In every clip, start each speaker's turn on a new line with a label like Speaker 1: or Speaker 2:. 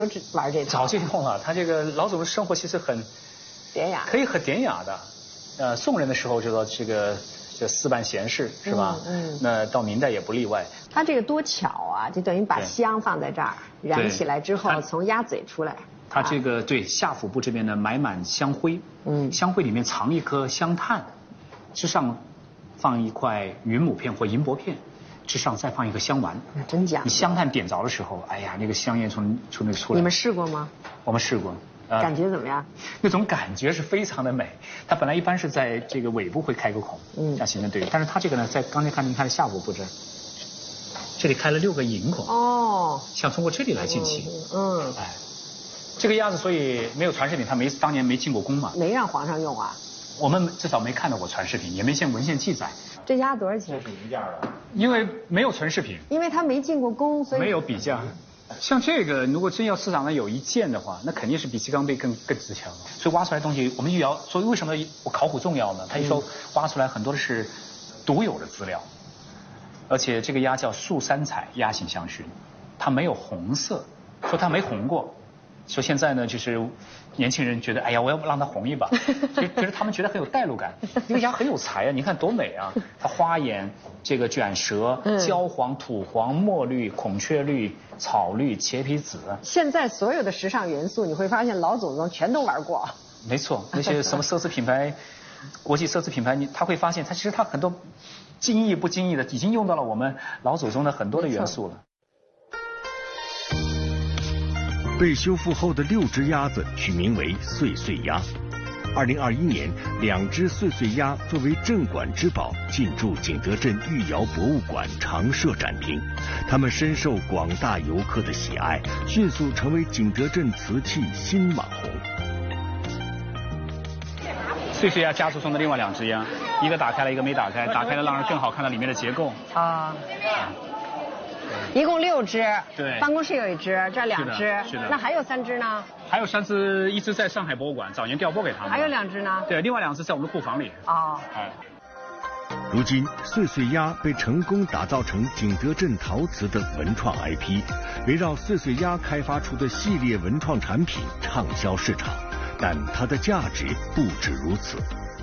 Speaker 1: 玩这套。
Speaker 2: 早就用了，他这个老总的生活其实很
Speaker 1: 典雅，
Speaker 2: 可以很典雅的。宋人的时候这个四办闲事是吧？那到明代也不例外。
Speaker 1: 他这个多巧啊，就等于把香放在这儿，燃起来之后从鸭嘴出来。
Speaker 2: 他这个对下腹部这边呢埋满香灰，香灰里面藏一颗香炭，之上放一块云母片或银箔片，之上再放一个香丸。
Speaker 1: 那真讲究。
Speaker 2: 你香炭点着的时候，哎呀，那个香烟从那出来。
Speaker 1: 你们试过吗？
Speaker 2: 我们试过。
Speaker 1: 感觉怎么样？
Speaker 2: 那种感觉是非常的美。它本来一般是在这个尾部会开个孔，像行政队，但是它这个呢，在刚才看您看下腹部这里开了6个银孔，想通过这里来进气。哎，这个鸭子所以没有传视频，它当年没进过宫嘛，
Speaker 1: 没让皇上用啊。
Speaker 2: 我们至少没看到过传视频，也没见文献记载。
Speaker 1: 这鸭多少钱？
Speaker 3: 是明价的。
Speaker 2: 因为没有存视频，
Speaker 1: 因为它没进过宫，所以
Speaker 2: 没有比价。像这个，如果真要市场上有一件的话，那肯定是比鸡缸杯更值钱了。所以挖出来的东西，我们预所以为什么我考古重要呢？他一说挖出来很多的是独有的资料，而且这个鸭叫素三彩鸭形香薰，它没有红色，说它没红过。说现在呢，就是年轻人觉得，哎呀，我要让它红一把，就觉得他们觉得很有代入感。这个鸭很有才啊，你看多美啊！它花眼、这个卷舌、焦黄、土黄、墨绿、孔雀绿、草绿、茄皮紫。现
Speaker 1: 在所有的时尚元素，你会发现老祖宗全都玩过。
Speaker 2: 没错，那些什么奢侈品牌、国际奢侈品牌，他会发现，其实很多精益不经意的已经用到了我们老祖宗的很多的元素了。
Speaker 4: 被修复后的6只鸭子取名为岁岁鸭。2021年，2只岁岁鸭作为镇馆之宝进驻景德镇御窑博物馆常设展厅，它们深受广大游客的喜爱，迅速成为景德镇瓷器新网红。
Speaker 2: 岁岁鸭家族中的另外2只鸭，一个打开了，一个没打开，打开了让人更好看到里面的结构啊。
Speaker 1: 一共6只，
Speaker 2: 对，
Speaker 1: 办公室有1只，这2只，
Speaker 2: 是的，
Speaker 1: 那还有3只呢？
Speaker 2: 还有3只，一只在上海博物馆，早年调拨给他们。
Speaker 1: 还有2只呢？
Speaker 2: 对，另外2只在我们的库房里。
Speaker 4: 如今，岁岁鸭被成功打造成景德镇陶瓷的文创 IP， 围绕岁岁鸭开发出的系列文创产品畅销市场，但它的价值不止如此。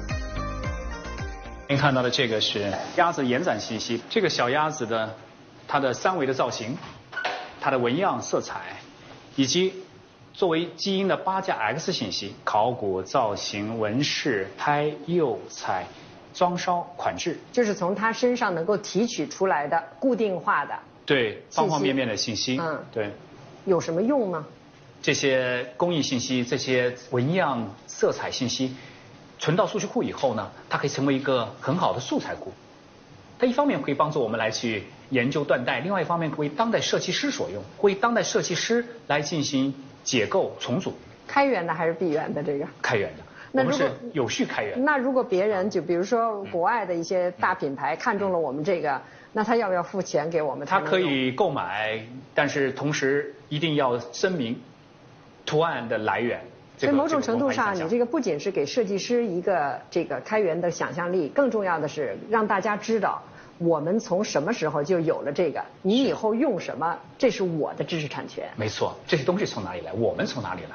Speaker 2: 您看到的这个是鸭子延展信息，这个小鸭子的它的3维的造型，它的纹样、色彩，以及作为基因的8加 X 信息，考古、造型、纹饰、胎、釉、彩、装烧、款制，
Speaker 1: 就是从它身上能够提取出来的固定化的，
Speaker 2: 对，方方面面的信息，对，
Speaker 1: 有什么用呢？
Speaker 2: 这些工艺信息、这些纹样、色彩信息，存到数据库以后呢，它可以成为一个很好的素材库。它一方面可以帮助我们来去研究断代，另外一方面为当代设计师所用，为当代设计师来进行解构重组。
Speaker 1: 开源的还是闭源的这个？
Speaker 2: 开源的。我们是有序开源。
Speaker 1: 那如果别人就比如说国外的一些大品牌看中了我们这个，那他要不要付钱给我们？
Speaker 2: 他可以购买，但是同时一定要声明图案的来源。
Speaker 1: 所以某种程度上，你这个不仅是给设计师一个这个开源的想象力，更重要的是让大家知道我们从什么时候就有了这个，你以后用什么，这是我的知识产权。
Speaker 2: 没错，这些东西从哪里来，我们从哪里来。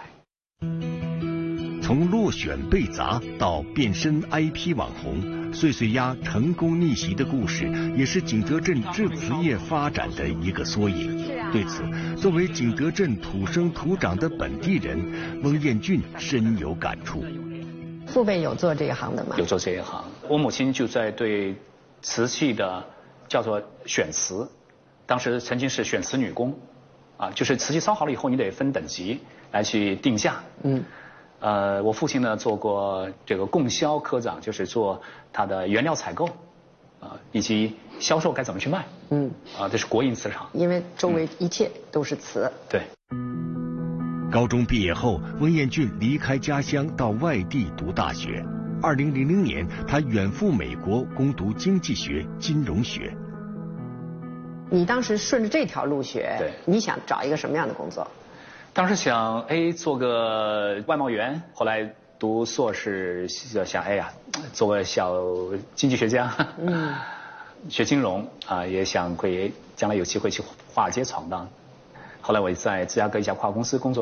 Speaker 4: 从落选被砸到变身 IP 网红，岁岁鸭成功逆袭的故事，也是景德镇制瓷业发展的一个缩影。对此，作为景德镇土生土长的本地人，翁彦俊深有感触。
Speaker 1: 父辈有做这一行的吗？
Speaker 2: 有做这一行，我母亲就在对瓷器的叫做选瓷，当时曾经是选瓷女工，就是瓷器烧好了以后，你得分等级来去定价。我父亲呢做过这个供销科长，就是做他的原料采购，以及销售该怎么去卖。这是国营瓷厂，
Speaker 1: 因为周围一切都是瓷。
Speaker 2: 对。
Speaker 4: 高中毕业后，翁彦俊离开家乡到外地读大学。2000年，他远赴美国攻读经济学、金融学。
Speaker 1: 你当时顺着这条路学，
Speaker 2: 对，
Speaker 1: 你想找一个什么样的工作？
Speaker 2: 当时想做个外贸员，后来读硕士想做个小经济学家，学金融也想会将来有机会去华尔街闯荡。 后来我在芝加哥一家跨国公司工作。